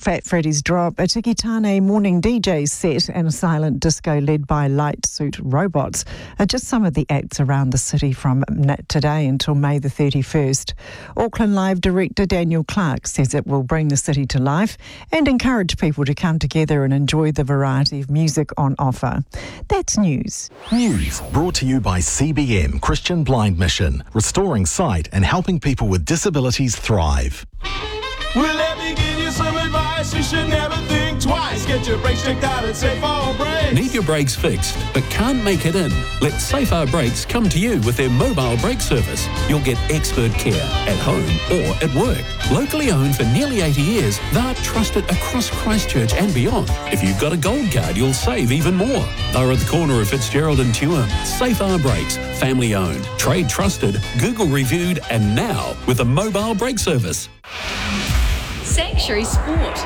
Fat Freddy's Drop, a Tikitane morning DJ set and a silent disco led by Light Suit Robots are just some of the acts around the city from today until May the 31st. Auckland Live director Daniel Clark says it will bring the city to life and encourage people to come together and enjoy the variety of music on offer. That's news. News brought to you by CBM Christian Blind Mission, restoring sight and helping people with disabilities thrive. Well, let me give you some advice. You should never think twice. Get your brakes checked out at Safe Harbor Brakes. Need your brakes fixed but can't make it in? Let Safe Harbor Brakes come to you with their mobile brake service. You'll get expert care at home or at work. Locally owned for nearly 80 years, they're trusted across Christchurch and beyond. If you've got a gold card, you'll save even more. They're at the corner of Fitzgerald and Tuam. Safe Harbor Brakes, family owned, trade trusted, Google reviewed, and now with a mobile brake service. Sanctuary Sport.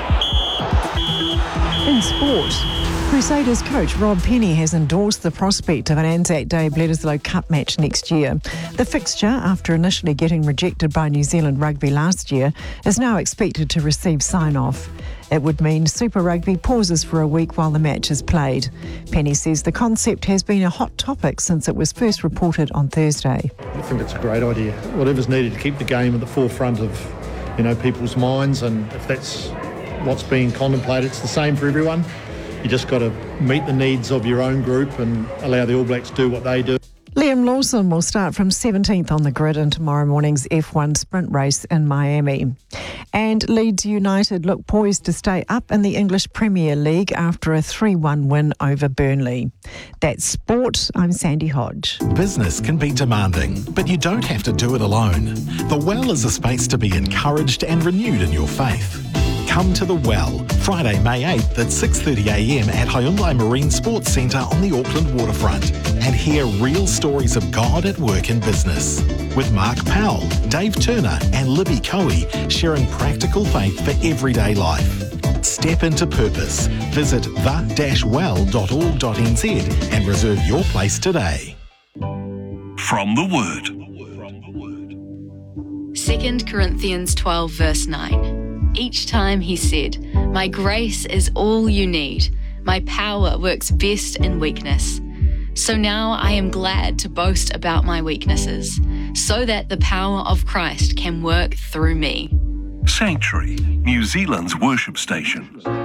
In sport, Crusaders coach Rob Penny has endorsed the prospect of an Anzac Day Bledisloe Cup match next year. The fixture, after initially getting rejected by New Zealand Rugby last year, is now expected to receive sign-off. It would mean Super Rugby pauses for a week while the match is played. Penny says the concept has been a hot topic since it was first reported on Thursday. I think it's a great idea. Whatever's needed to keep the game at the forefront of people's minds, and if that's what's being contemplated, it's the same for everyone. You just got to meet the needs of your own group and allow the All Blacks to do what they do. Liam Lawson will start from 17th on the grid in tomorrow morning's F1 sprint race in Miami. And Leeds United look poised to stay up in the English Premier League after a 3-1 win over Burnley. That's sport. I'm Sandy Hodge. Business can be demanding, but you don't have to do it alone. The Well is a space to be encouraged and renewed in your faith. Come to The Well, Friday, May 8th at 6:30am at Hyundai Marine Sports Centre on the Auckland waterfront, and hear real stories of God at work in business. With Mark Powell, Dave Turner and Libby Coe sharing practical faith for everyday life. Step into purpose. Visit the-well.org.nz and reserve your place today. From the Word. 2 Corinthians 12 verse 9. Each time he said, "My grace is all you need. My power works best in weakness." So now I am glad to boast about my weaknesses, so that the power of Christ can work through me. Sanctuary, New Zealand's worship station.